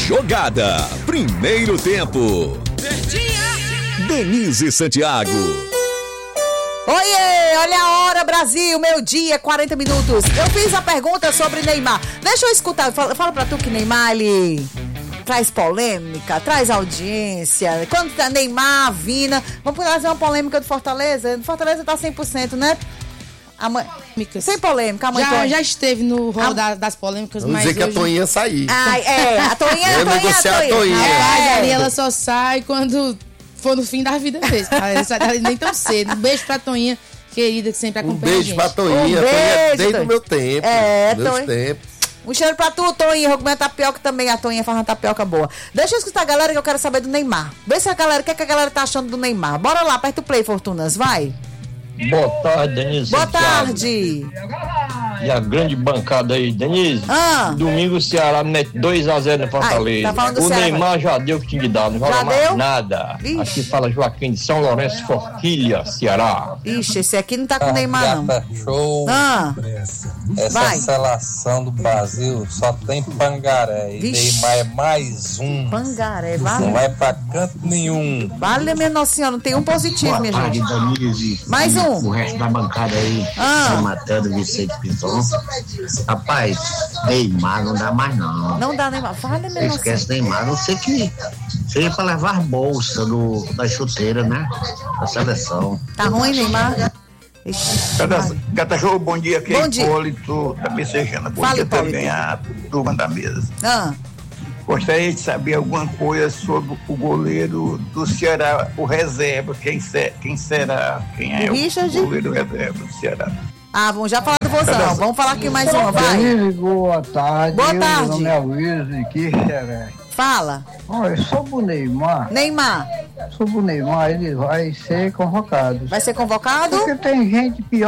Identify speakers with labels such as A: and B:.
A: Jogada. Primeiro tempo. Denise Santiago.
B: Oiê, olha a hora, Brasil, meio-dia, 40 minutos. Eu fiz a pergunta sobre Neymar. Deixa eu escutar, fala pra tu que Neymar, ele traz polêmica, traz audiência. Quando tá Neymar, Vina, vamos trazer uma polêmica do Fortaleza? Fortaleza tá 100%, né? Sem polêmica, a mãe
C: já esteve no rol das polêmicas,
D: vamos
C: mas
D: dizer que
C: hoje...
D: a Toinha sair.
B: A Toinha.
C: Ali ela só sai quando for no fim da vida mesmo. Ela sai dali nem tão cedo. Um beijo pra Toinha, querida, que sempre acompanha a gente.
D: Um beijo pra Toinha. Toinha desde o meu tempo. Meus tempos.
B: Um cheiro pra tu, Toinha. Vou comer tapioca também. A Toinha faz uma tapioca boa. Deixa eu escutar a galera que eu quero saber do Neymar. Vê se a galera, o que a galera tá achando do Neymar. Bora lá, aperta o play, Fortunas, vai.
E: Boa tarde, Denise.
B: Boa tarde.
E: E a grande bancada aí, Denise. Domingo o Ceará mete 2-0 no Fortaleza.
B: Tá falando do
E: o
B: Ceará,
E: Neymar já deu o que tinha que dar, não joga mais
B: deu?
E: nada.
B: Ixi.
E: Aqui fala Joaquim de São Lourenço, Forquilha, Ceará.
B: Ixi, esse aqui não tá com Neymar, não.
F: Show. Essa seleção do Brasil só tem pangaré. E Neymar é mais um.
B: Pangaré, vale.
F: Não vai pra canto nenhum.
B: Vale, minha nossa senhora, não tem um positivo, minha gente.
G: Denise.
B: Mais um.
G: O resto da bancada aí, matando Vicente Pinton. Rapaz, Neymar não dá mais não.
B: Não dá Neymar, vale, minha nossa.
G: Esquece Neymar, não sei que seria pra levar bolsa da chuteira, né? Da seleção.
B: Tá ruim, Neymar?
H: Gata Show, bom dia aqui.
B: Bom dia.
H: Hipólito da Messejana. Bom dia também a turma da mesa. Gostaria de saber alguma coisa sobre o goleiro do Ceará, o reserva. Quem será? Quem é o goleiro reserva do Ceará?
B: Vamos já falar do Vozão. Vamos falar aqui mais uma, vai.
I: Boa tarde.
B: Boa tarde.
I: Meu nome é Luiz, aqui,
B: Fala.
I: Olha, sobre o Neymar. Sobre o Neymar, ele vai ser convocado.
B: Vai ser convocado?
I: Porque tem gente pior.